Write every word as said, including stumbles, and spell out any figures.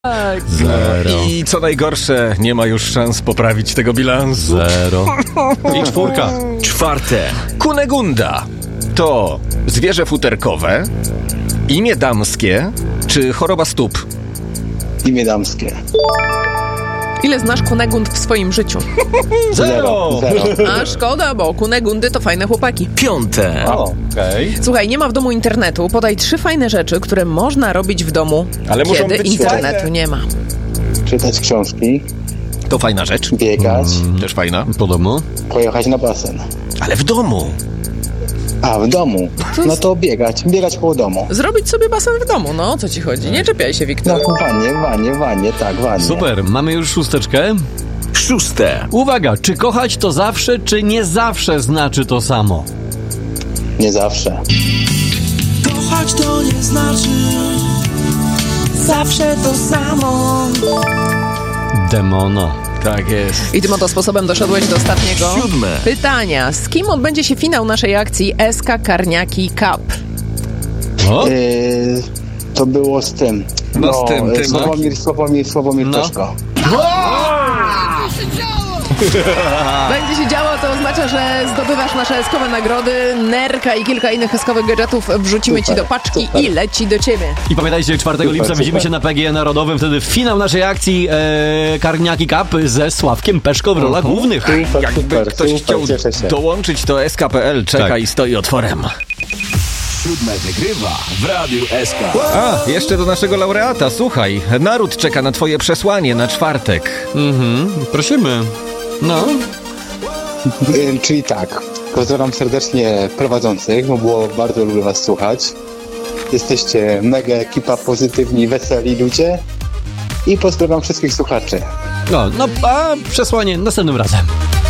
Tak. Zero. I co najgorsze, nie ma już szans poprawić tego bilansu. Zero. I czwórka. Czwarte. Kunegunda. To zwierzę futerkowe, imię damskie czy choroba stóp? Imię damskie. Ile znasz kunegund w swoim życiu? Zero. Zero. A szkoda, bo kunegundy to fajne chłopaki. Piąte. O, okej. Słuchaj, nie ma w domu internetu. Podaj trzy fajne rzeczy, które można robić w domu, Ale muszą kiedy być internetu fajne. nie ma. Czytać książki, To fajna rzecz. biegać, Też fajna. Podobno. pojechać na basen. Ale w domu. A, w domu. No to biegać, biegać koło domu. Zrobić sobie basen w domu, no o co ci chodzi? Nie czepiaj się, No, Wiktor. w wannie, w wannie, w wannie, tak, w wannie. Super, mamy już szósteczkę. Szóste. Uwaga, czy kochać to zawsze, czy nie zawsze znaczy to samo? Nie zawsze. Kochać to nie znaczy zawsze to samo. Demono. Tak jest. I tym oto sposobem doszedłeś do ostatniego Siódme. pytania. Z kim odbędzie się finał naszej akcji S K Karniaki Cup? O, Yy, to było z tym. No, z tym, tym, Sławomir, Sławomir, Sławomir No. Peszko. Będzie się działo, to oznacza, że zdobywasz nasze eskowe nagrody, nerka i kilka innych eskowych gadżetów wrzucimy Super, ci do paczki super. i leci do ciebie. I pamiętajcie, czwartego Super, lipca widzimy super. się na P G E Narodowym, wtedy finał naszej akcji e, Karniaki Cup ze Sławkiem Peszko w rolach głównych. Super, Jakby super, ktoś super, chciał cieszę się. dołączyć, to S K kropka P L czeka Tak. i stoi otworem. Siódme wygrywa w Radiu S K. A, jeszcze do naszego laureata, słuchaj. Naród czeka na twoje przesłanie na czwartek. Mhm, prosimy. No. Yy, czyli tak, pozdrawiam serdecznie prowadzących, bo było bardzo lubię was słuchać. Jesteście mega ekipa, pozytywni, weseli ludzie. I pozdrawiam wszystkich słuchaczy. No, no, a przesłanie następnym razem.